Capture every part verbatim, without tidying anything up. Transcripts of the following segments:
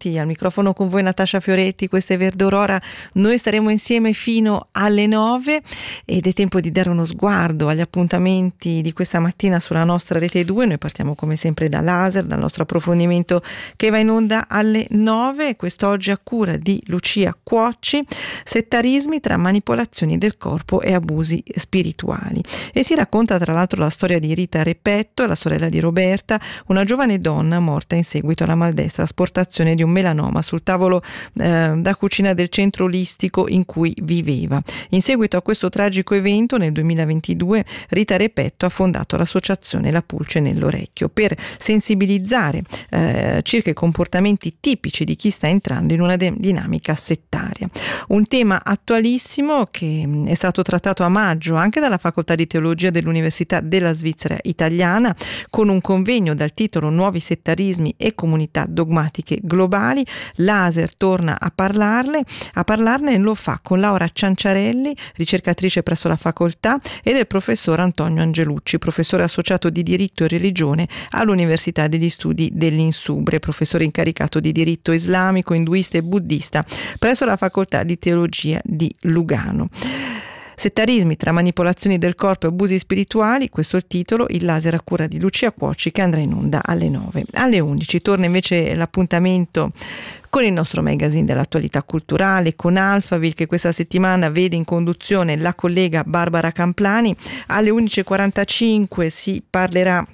benvenuti. Al microfono con voi Natascia Fioretti, questa è Verde Aurora. Noi staremo insieme fino alle nove ed è tempo di dare uno sguardo agli appuntamenti di questa mattina sulla nostra Rete due. Noi partiamo come sempre da Laser, dal nostro approfondimento che va in onda alle nove, quest'oggi a cura di Lucia Cuocci, settarismi tra manipolazioni del corpo e abusi spirituali. E si racconta tra l'altro la storia di Rita Repetto, la sorella di Roberta, una giovane donna morta in seguito alla maldestra asportazione di un melanoma sul tavolo eh, da cucina del centro olistico in cui viveva. In seguito a questo tragico evento, nel duemilaventidue, Rita Repetto ha fondato l'associazione La Pulce nell'Orecchio per sensibilizzare eh, circa i comportamenti tipici di chi sta entrando in una de- dinamica settaria. Un tema attualissimo che è stato trattato a maggio anche dalla Facoltà di Teologia dell'Università della Svizzera Italiana con un convegno dal titolo Nuovi settarismi e comunità dogmatiche globali. Laser torna a parlarle, a parlarne e lo fa con Laura Cianciarelli, ricercatrice presso la facoltà, e del professor Antonio Angelucci, professore associato di diritto e religione all'Università degli Studi dell'Insubre, professore incaricato di diritto islamico, induista e buddista presso la Facoltà di Teologia di Lugano. Settarismi tra manipolazioni del corpo e abusi spirituali, questo è il titolo, il Laser a cura di Lucia Cuocci, che andrà in onda alle nove. Alle undici torna invece l'appuntamento con il nostro magazine dell'attualità culturale, con Alphaville, che questa settimana vede in conduzione la collega Barbara Camplani. Alle undici e quarantacinque si parlerà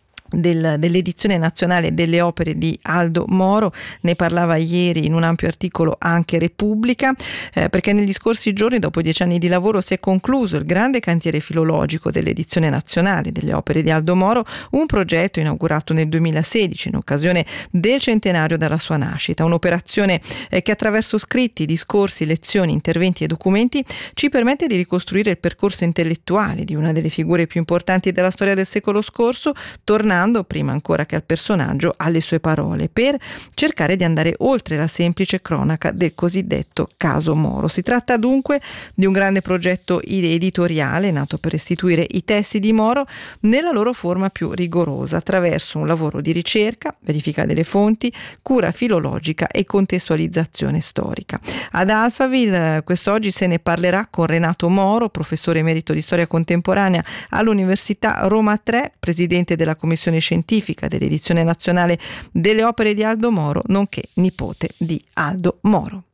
Del, dell'edizione nazionale delle opere di Aldo Moro. Ne parlava ieri in un ampio articolo anche Repubblica, eh, perché negli scorsi giorni, dopo dieci anni di lavoro, si è concluso il grande cantiere filologico dell'edizione nazionale delle opere di Aldo Moro, un progetto inaugurato nel duemilasedici in occasione del centenario dalla sua nascita, un'operazione eh, che attraverso scritti, discorsi, lezioni, interventi e documenti ci permette di ricostruire il percorso intellettuale di una delle figure più importanti della storia del secolo scorso, tornando prima ancora che al personaggio alle sue parole, per cercare di andare oltre la semplice cronaca del cosiddetto caso Moro. Si tratta dunque di un grande progetto editoriale nato per restituire i testi di Moro nella loro forma più rigorosa, attraverso un lavoro di ricerca, verifica delle fonti, cura filologica e contestualizzazione storica. Ad Alphaville quest'oggi se ne parlerà con Renato Moro, professore emerito di storia contemporanea all'Università Roma tre, presidente della commissione scientifica dell'edizione nazionale delle opere di Aldo Moro, nonché nipote di Aldo Moro.